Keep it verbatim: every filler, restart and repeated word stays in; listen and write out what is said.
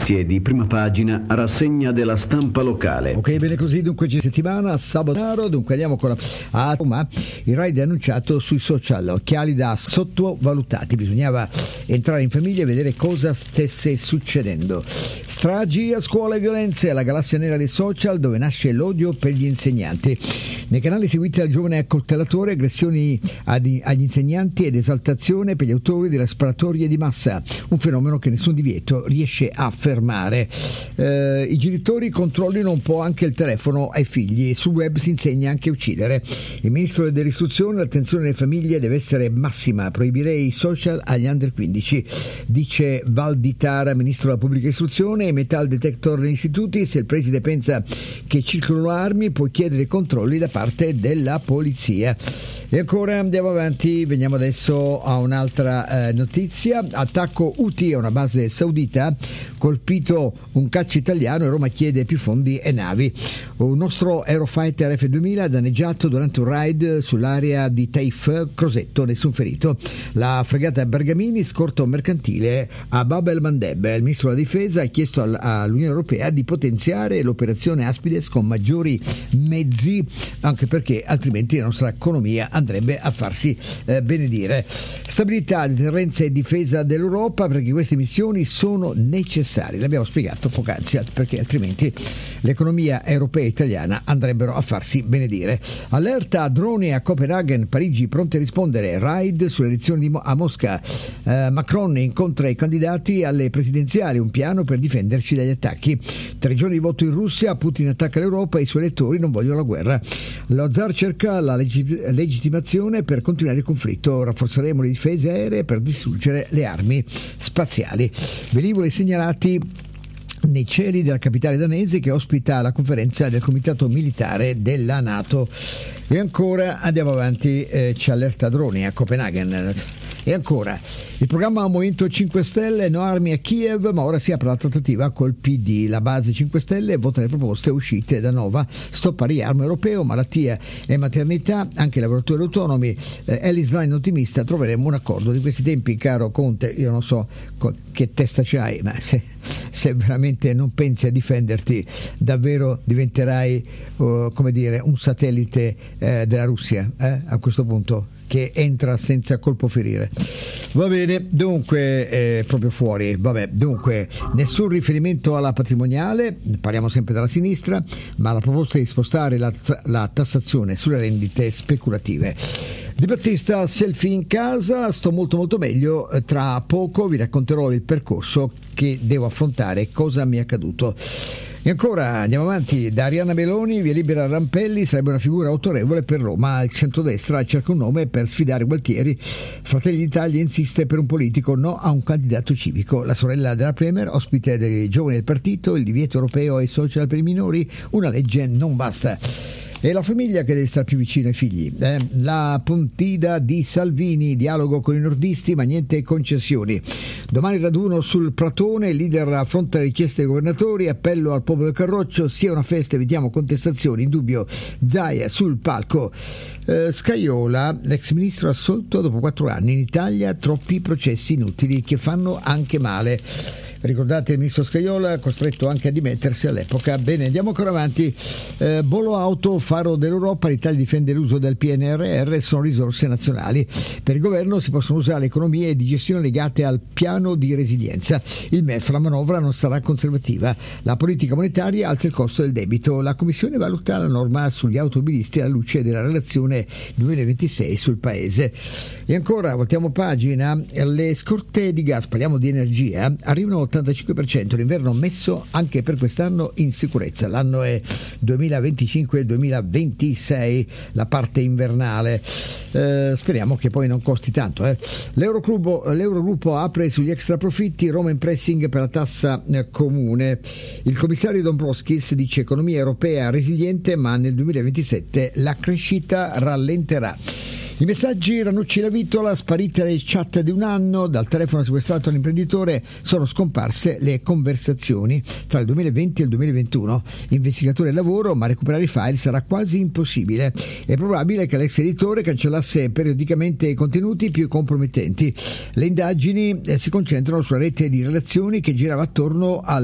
Notizie di prima pagina, rassegna della stampa locale. Ok, bene così, dunque c'è settimana, sabato, dunque andiamo con la... a Roma, il raid è annunciato sui social, occhiali da sottovalutati, bisognava entrare in famiglia e vedere cosa stesse succedendo. Stragi a scuola e violenze, la galassia nera dei social dove nasce l'odio per gli insegnanti. Nei canali seguiti al giovane accoltellatore, aggressioni ad, agli insegnanti ed esaltazione per gli autori delle sparatorie di massa, un fenomeno che nessun divieto riesce a fermare. Eh, I genitori controllino un po' anche il telefono ai figli, sul web si insegna anche a uccidere. Il ministro dell'istruzione: l'attenzione delle famiglie deve essere massima, proibirei i social agli under quindici, dice Valditara, ministro della pubblica istruzione. E metal detector negli istituti, se il preside pensa che circolano armi può chiedere controlli da parte della polizia. E ancora andiamo avanti, veniamo adesso a un'altra eh, notizia. Attacco Houthi a una base saudita, colpito un caccia italiano e Roma chiede più fondi e navi. Un nostro Eurofighter F duemila danneggiato durante un raid sull'area di Taif, Crosetto, nessun ferito. La fregata Bergamini scorta un mercantile a Bab el Mandeb. Il ministro della difesa ha chiesto all'Unione Europea di potenziare l'operazione Aspides con maggiori mezzi, anche perché altrimenti la nostra economia andrebbe a farsi eh, benedire. Stabilità, deterrenza e difesa dell'Europa, perché queste missioni sono necessarie, l'abbiamo spiegato poc'anzi, perché altrimenti l'economia europea e italiana andrebbero a farsi benedire. Allerta droni a Copenaghen, Parigi pronti a rispondere, raid sulle elezioni di Mo- a Mosca. eh, Macron incontra i candidati alle presidenziali, un piano per difenderci dagli attacchi. Tre giorni di voto in Russia, Putin attacca l'Europa e i suoi elettori non vogliono la guerra. Lo zar cerca la legit- legittimazione per continuare il conflitto, rafforzeremo le difese aeree per distruggere le armi spaziali. Velivoli segnalati nei cieli della capitale danese che ospita la conferenza del comitato militare della NATO. E ancora andiamo avanti, eh, c'è allerta droni a Copenaghen. E ancora, il programma Movimento cinque Stelle, no armi a Kiev, ma ora si apre la trattativa col P D. La base cinque Stelle vota le proposte uscite da Nova, stop al riarmo europeo, malattia e maternità, anche i lavoratori autonomi. Eh, Ellis Line ottimista, troveremo un accordo. Di questi tempi, caro Conte, io non so che testa c'hai, ma se, se veramente non pensi a difenderti, davvero diventerai, uh, come dire, un satellite eh, della Russia, eh, a questo punto, che entra senza colpo ferire. Va bene, dunque eh, proprio fuori, vabbè, dunque nessun riferimento alla patrimoniale, parliamo sempre dalla sinistra, ma la proposta di spostare la, la tassazione sulle rendite speculative. Di Battista, selfie in casa, sto molto molto meglio, tra poco vi racconterò il percorso che devo affrontare, cosa mi è accaduto. E ancora andiamo avanti, da Arianna Meloni, via libera Rampelli, sarebbe una figura autorevole per Roma. Il centrodestra cerca un nome per sfidare Gualtieri. Fratelli d'Italia insiste per un politico, no a un candidato civico. La sorella della Premier, ospite dei giovani del partito, il divieto europeo ai social per i minori, una legge non basta. È la famiglia che deve stare più vicino ai figli. Eh? La Pontida di Salvini, dialogo con i nordisti ma niente concessioni. Domani raduno sul Pratone, il leader affronta le richieste dei governatori, appello al popolo del Carroccio, sia una festa, evitiamo contestazioni, in dubbio Zaia sul palco. Eh, Scajola, l'ex ministro assolto dopo quattro anni, in Italia troppi processi inutili che fanno anche male. Ricordate il ministro Scajola, costretto anche a dimettersi all'epoca. Bene, andiamo ancora avanti. Eh, Bolo Auto, faro dell'Europa, l'Italia difende l'uso del P N R R, sono risorse nazionali. Per il governo si possono usare le economie di gestione legate al piano di resilienza. Il M E F, la manovra non sarà conservativa. La politica monetaria alza il costo del debito. La Commissione valuta la norma sugli automobilisti alla luce della relazione duemilaventisei sul Paese. E ancora, voltiamo pagina, le scorte di gas, parliamo di energia, arrivano ottantacinque per cento, l'inverno messo anche per quest'anno in sicurezza. L'anno è duemilaventicinque duemilaventisei, la parte invernale. Eh, speriamo che poi non costi tanto. Eh. L'Eurogruppo, l'Eurogruppo apre sugli extra profitti, Roma in pressing per la tassa eh, comune. Il commissario Dombrovskis dice economia europea resiliente, ma nel duemilaventisette la crescita rallenterà. I messaggi Ranucci la Vitola, sparite le chat di un anno, dal telefono sequestrato all'imprenditore sono scomparse le conversazioni tra il duemilaventi e il duemilaventuno. Investigatore del lavoro, ma recuperare i file sarà quasi impossibile. È probabile che l'ex editore cancellasse periodicamente i contenuti più compromettenti. Le indagini eh, si concentrano sulla rete di relazioni che girava attorno al